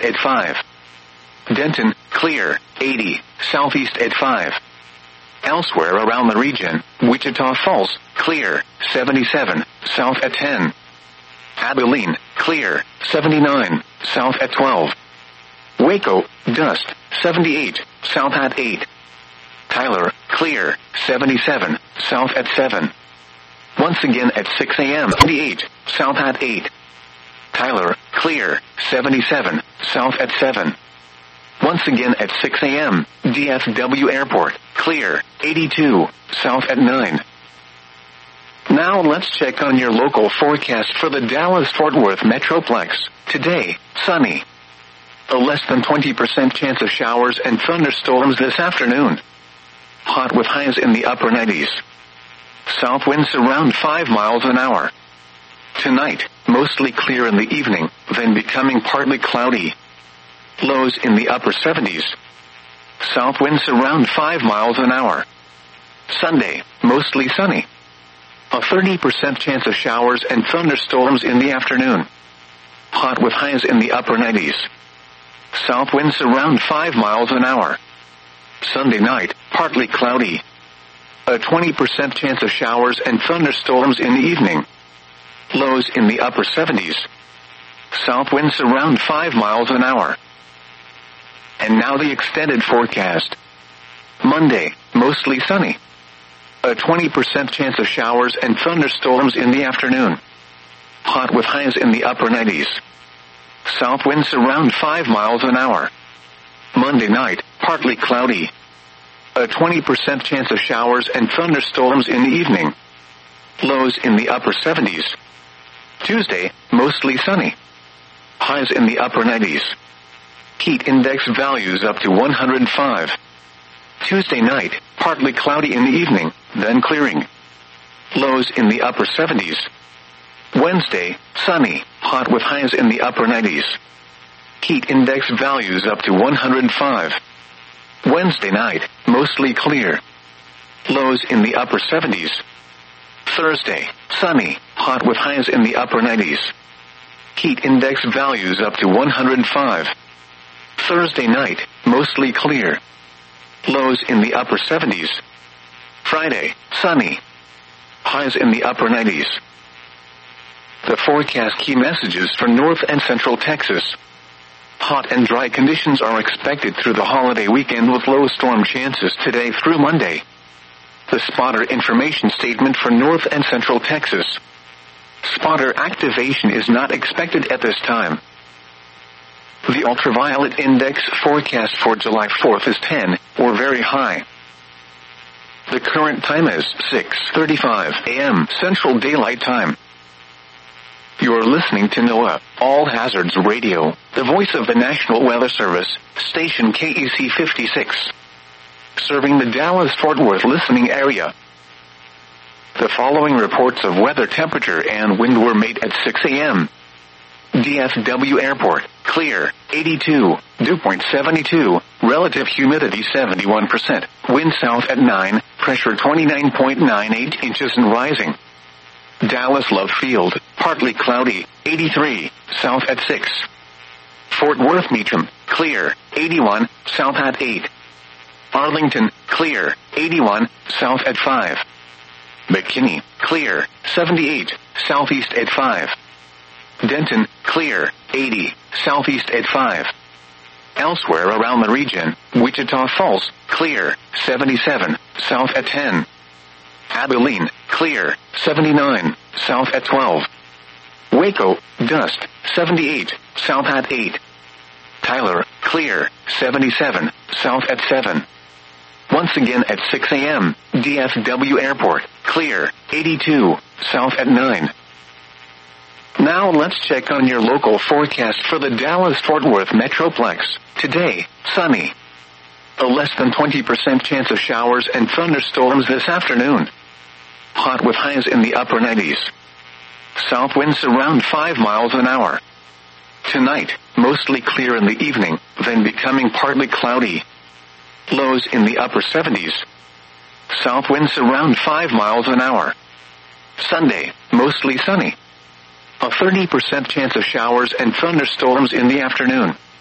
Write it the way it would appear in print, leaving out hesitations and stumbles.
at 5. Denton, clear, 80, southeast at 5. Elsewhere around the region, Wichita Falls, clear, 77, south at 10. Abilene, clear, 79, south at 12. Waco, dust, 78, south at 8. Tyler, clear, 77, south at 7. Once again at 6 a.m. 78, south at 8. Tyler, clear, 77, south at 7. Once again at 6 a.m., DFW Airport, clear, 82, south at 9. Now let's check on your local forecast for the Dallas-Fort Worth Metroplex. Today, sunny. A less than 20% chance of showers and thunderstorms this afternoon. Hot with highs in the upper 90s. South winds around 5 miles an hour. Tonight, mostly clear in the evening, then becoming partly cloudy. Lows in the upper 70s. South winds around 5 miles an hour. Sunday, mostly sunny. A 30% chance of showers and thunderstorms in the afternoon. Hot with highs in the upper 90s. South winds around 5 miles an hour. Sunday night, partly cloudy. A 20% chance of showers and thunderstorms in the evening. Lows in the upper 70s. South winds around 5 miles an hour. And now the extended forecast. Monday, mostly sunny. A 20% chance of showers and thunderstorms in the afternoon. Hot with highs in the upper 90s. South winds around 5 miles an hour. Monday night, partly cloudy. A 20% chance of showers and thunderstorms in the evening. Lows in the upper 70s. Tuesday, mostly sunny. Highs in the upper 90s. Heat index values up to 105. Tuesday night, partly cloudy in the evening, then clearing. Lows in the upper 70s. Wednesday, sunny, hot with highs in the upper 90s. Heat index values up to 105. Wednesday night, mostly clear. Lows in the upper 70s. Thursday, sunny, hot with highs in the upper 90s. Heat index values up to 105. Thursday night, mostly clear. Lows in the upper 70s. Friday, sunny. Highs in the upper 90s. The forecast key messages for North and Central Texas. Hot and dry conditions are expected through the holiday weekend with low storm chances today through Monday. The spotter information statement for North and Central Texas. Spotter activation is not expected at this time. The ultraviolet index forecast for July 4th is 10, or very high. The current time is 6:35 a.m. Central Daylight Time. You're listening to NOAA, All Hazards Radio, the voice of the National Weather Service, station KEC 56. Serving the Dallas-Fort Worth listening area. The following reports of weather temperature and wind were made at 6 a.m. DFW Airport, clear, 82, dew point 72, relative humidity 71%, wind south at 9, pressure 29.98 inches and rising. Dallas Love Field, partly cloudy, 83, south at 6. Fort Worth Meacham, clear, 81, south at 8. Arlington, clear, 81, south at 5. McKinney, clear, 78, southeast at 5. Denton, clear, 80, southeast at 5. Elsewhere around the region, Wichita Falls, clear, 77, south at 10. Abilene, clear, 79, south at 12. Waco, dust, 78, south at 8. Tyler, clear, 77, south at 7. Once again at 6 a.m., DFW Airport, clear, 82, south at 9. Now let's check on your local forecast for the Dallas-Fort Worth Metroplex. Today, sunny. A less than 20% chance of showers and thunderstorms this afternoon. Hot with highs in the upper 90s. South winds around 5 miles an hour. Tonight, mostly clear in the evening, then becoming partly cloudy. Lows in the upper 70s. South winds around 5 miles an hour. Sunday, mostly sunny. A 30% chance of showers and thunderstorms in the afternoon.